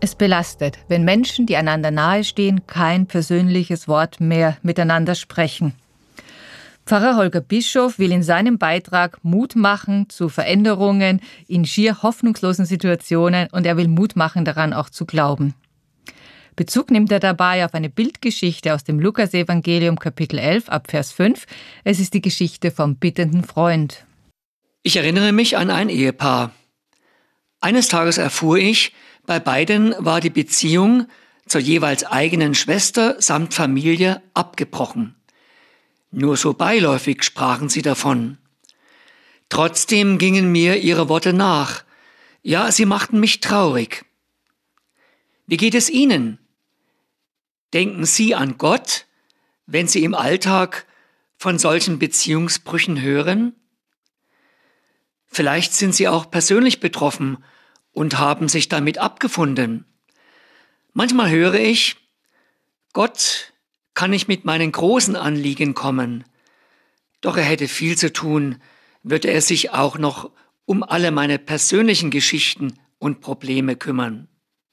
Es belastet, wenn Menschen, die einander nahestehen, kein persönliches Wort mehr miteinander sprechen. Pfarrer Holger Bischof will in seinem Beitrag Mut machen zu Veränderungen in schier hoffnungslosen Situationen und er will Mut machen, daran auch zu glauben. Bezug nimmt er dabei auf eine Bildgeschichte aus dem Lukasevangelium Kapitel 11 ab Vers 5. Es ist die Geschichte vom bittenden Freund. Ich erinnere mich an ein Ehepaar. Eines Tages erfuhr ich, bei beiden war die Beziehung zur jeweils eigenen Schwester samt Familie abgebrochen. Nur so beiläufig sprachen sie davon. Trotzdem gingen mir ihre Worte nach. Ja, sie machten mich traurig. Wie geht es Ihnen? Denken Sie an Gott, wenn Sie im Alltag von solchen Beziehungsbrüchen hören? Vielleicht sind Sie auch persönlich betroffen und haben sich damit abgefunden. Manchmal höre ich, Gott kann nicht mit meinen großen Anliegen kommen. Doch er hätte viel zu tun, würde er sich auch noch um alle meine persönlichen Geschichten und Probleme kümmern.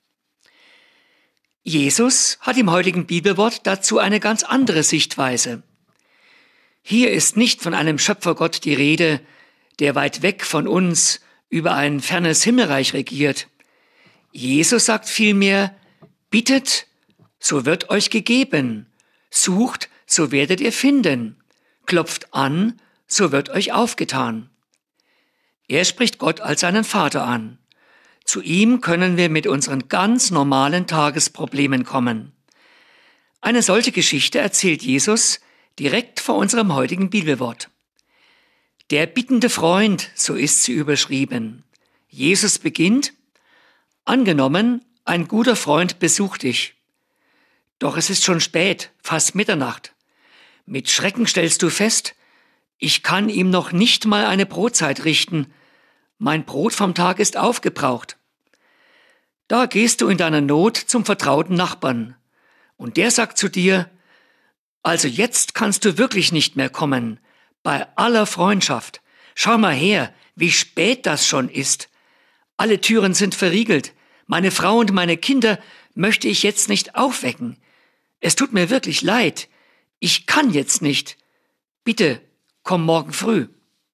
Jesus hat im heutigen Bibelwort dazu eine ganz andere Sichtweise. Hier ist nicht von einem Schöpfergott die Rede, der weit weg von uns über ein fernes Himmelreich regiert. Jesus sagt vielmehr, bittet, so wird euch gegeben, sucht, so werdet ihr finden, klopft an, so wird euch aufgetan. Er spricht Gott als seinen Vater an. Zu ihm können wir mit unseren ganz normalen Tagesproblemen kommen. Eine solche Geschichte erzählt Jesus direkt vor unserem heutigen Bibelwort. Der bittende Freund, so ist sie überschrieben. Jesus beginnt, angenommen, ein guter Freund besucht dich. Doch es ist schon spät, fast Mitternacht. Mit Schrecken stellst du fest, ich kann ihm noch nicht mal eine Brotzeit richten. Mein Brot vom Tag ist aufgebraucht. Da gehst du in deiner Not zum vertrauten Nachbarn. Und der sagt zu dir, also jetzt kannst du wirklich nicht mehr kommen. Bei aller Freundschaft. Schau mal her, wie spät das schon ist. Alle Türen sind verriegelt. Meine Frau und meine Kinder möchte ich jetzt nicht aufwecken. Es tut mir wirklich leid. Ich kann jetzt nicht. Bitte, komm morgen früh.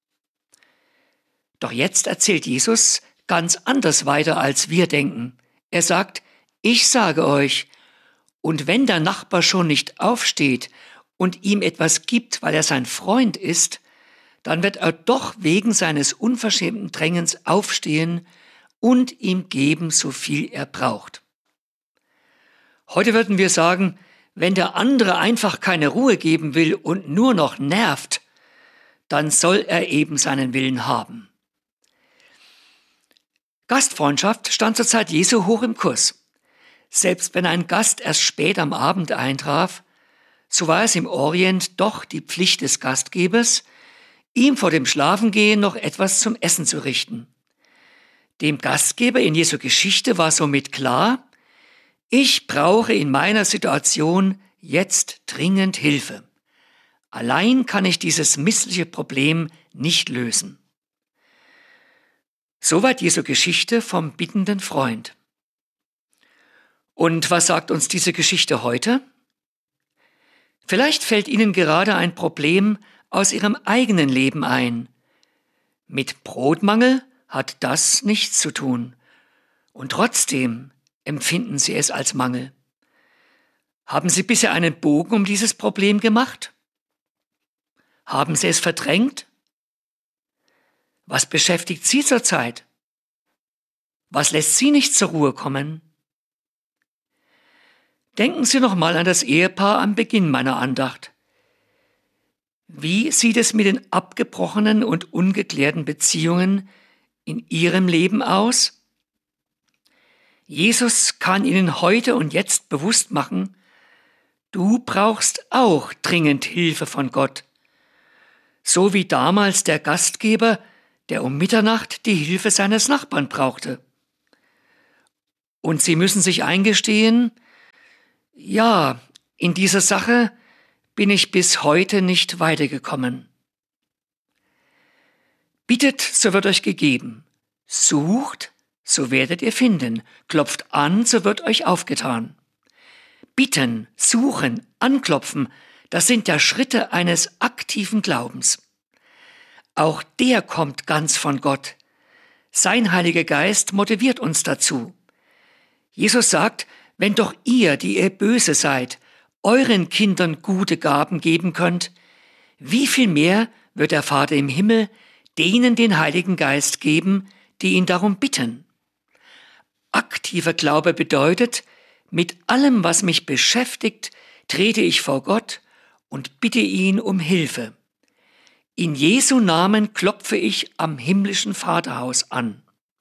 Doch jetzt erzählt Jesus ganz anders weiter, als wir denken. Er sagt, ich sage euch, und wenn der Nachbar schon nicht aufsteht und ihm etwas gibt, weil er sein Freund ist, dann wird er doch wegen seines unverschämten Drängens aufstehen und ihm geben, so viel er braucht. Heute würden wir sagen, wenn der andere einfach keine Ruhe geben will und nur noch nervt, dann soll er eben seinen Willen haben. Gastfreundschaft stand zur Zeit Jesu hoch im Kurs. Selbst wenn ein Gast erst spät am Abend eintraf, so war es im Orient doch die Pflicht des Gastgebers, ihm vor dem Schlafengehen noch etwas zum Essen zu richten. Dem Gastgeber in Jesu Geschichte war somit klar, ich brauche in meiner Situation jetzt dringend Hilfe. Allein kann ich dieses missliche Problem nicht lösen. Soweit Jesu Geschichte vom bittenden Freund. Und was sagt uns diese Geschichte heute? Vielleicht fällt Ihnen gerade ein Problem aus Ihrem eigenen Leben ein. Mit Brotmangel hat das nichts zu tun. Und trotzdem empfinden Sie es als Mangel. Haben Sie bisher einen Bogen um dieses Problem gemacht? Haben Sie es verdrängt? Was beschäftigt Sie zurzeit? Was lässt Sie nicht zur Ruhe kommen? Denken Sie noch mal an das Ehepaar am Beginn meiner Andacht. Wie sieht es mit den abgebrochenen und ungeklärten Beziehungen in Ihrem Leben aus? Jesus kann Ihnen heute und jetzt bewusst machen, du brauchst auch dringend Hilfe von Gott. So wie damals der Gastgeber, der um Mitternacht die Hilfe seines Nachbarn brauchte. Und Sie müssen sich eingestehen, ja, in dieser Sache bin ich bis heute nicht weitergekommen. Bittet, so wird euch gegeben. Sucht, so werdet ihr finden. Klopft an, so wird euch aufgetan. Bitten, suchen, anklopfen, das sind ja Schritte eines aktiven Glaubens. Auch der kommt ganz von Gott. Sein Heiliger Geist motiviert uns dazu. Jesus sagt, wenn doch ihr, die ihr böse seid, euren Kindern gute Gaben geben könnt, wie viel mehr wird der Vater im Himmel denen den Heiligen Geist geben, die ihn darum bitten. Aktiver Glaube bedeutet, mit allem, was mich beschäftigt, trete ich vor Gott und bitte ihn um Hilfe. In Jesu Namen klopfe ich am himmlischen Vaterhaus an.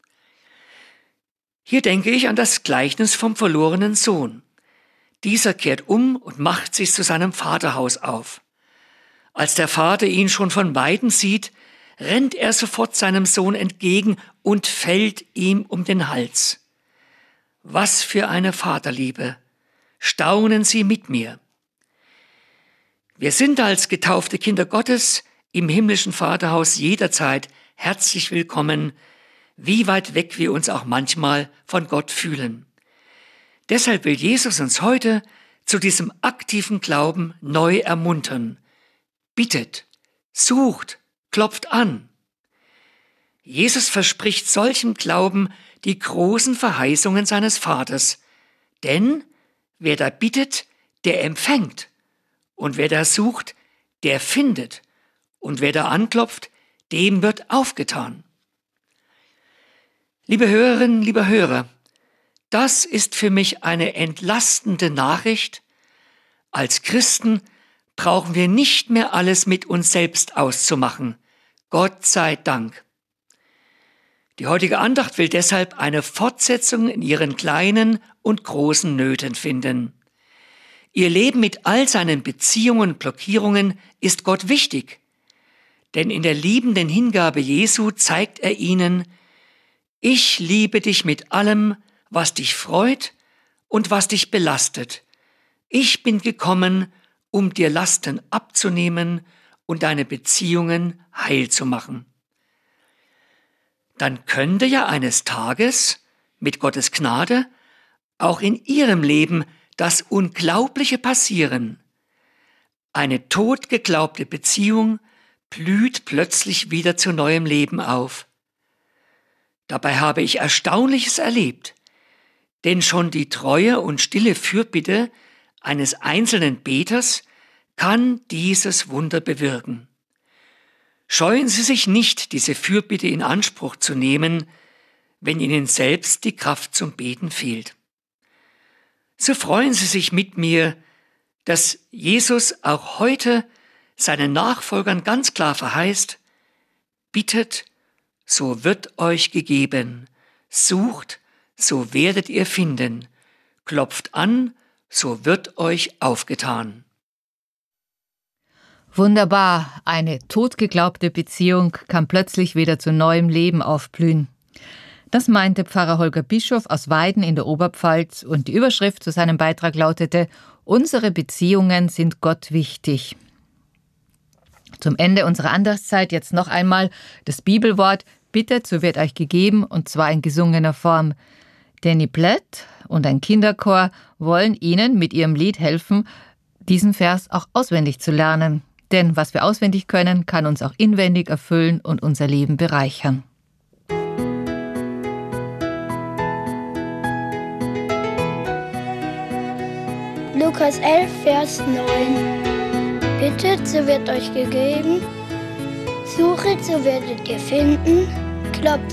Hier denke ich an das Gleichnis vom verlorenen Sohn. Dieser kehrt um und macht sich zu seinem Vaterhaus auf. Als der Vater ihn schon von Weitem sieht, rennt er sofort seinem Sohn entgegen und fällt ihm um den Hals. Was für eine Vaterliebe! Staunen Sie mit mir. Wir sind als getaufte Kinder Gottes im himmlischen Vaterhaus jederzeit herzlich willkommen, wie weit weg wir uns auch manchmal von Gott fühlen. Deshalb will Jesus uns heute zu diesem aktiven Glauben neu ermuntern. Bittet, sucht, klopft an. Jesus verspricht solchem Glauben die großen Verheißungen seines Vaters. Denn wer da bittet, der empfängt. Und wer da sucht, der findet. Und wer da anklopft, dem wird aufgetan. Liebe Hörerinnen, liebe Hörer, das ist für mich eine entlastende Nachricht. Als Christen brauchen wir nicht mehr alles mit uns selbst auszumachen. Gott sei Dank. Die heutige Andacht will deshalb eine Fortsetzung in ihren kleinen und großen Nöten finden. Ihr Leben mit all seinen Beziehungen und Blockierungen ist Gott wichtig. Denn in der liebenden Hingabe Jesu zeigt er ihnen, ich liebe dich mit allem, was dich freut und was dich belastet. Ich bin gekommen, um dir Lasten abzunehmen und deine Beziehungen heil zu machen. Dann könnte ja eines Tages, mit Gottes Gnade, auch in Ihrem Leben das Unglaubliche passieren. Eine totgeglaubte Beziehung blüht plötzlich wieder zu neuem Leben auf. Dabei habe ich Erstaunliches erlebt, denn schon die treue und stille Fürbitte eines einzelnen Beters kann dieses Wunder bewirken. Scheuen Sie sich nicht, diese Fürbitte in Anspruch zu nehmen, wenn Ihnen selbst die Kraft zum Beten fehlt. So freuen Sie sich mit mir, dass Jesus auch heute seinen Nachfolgern ganz klar verheißt, bittet, so wird euch gegeben, sucht, so werdet ihr finden, klopft an, so wird euch aufgetan. Wunderbar, eine totgeglaubte Beziehung kann plötzlich wieder zu neuem Leben aufblühen. Das meinte Pfarrer Holger Bischof aus Weiden in der Oberpfalz und die Überschrift zu seinem Beitrag lautete: Unsere Beziehungen sind Gott wichtig. Zum Ende unserer Andachtszeit jetzt noch einmal das Bibelwort: Bittet, so wird euch gegeben, und zwar in gesungener Form. Danny Platt und ein Kinderchor wollen Ihnen mit ihrem Lied helfen, diesen Vers auch auswendig zu lernen. Denn was wir auswendig können, kann uns auch inwendig erfüllen und unser Leben bereichern. Lukas 11, Vers 9. Bittet, so wird euch gegeben. Suchet, so werdet ihr finden. Klopft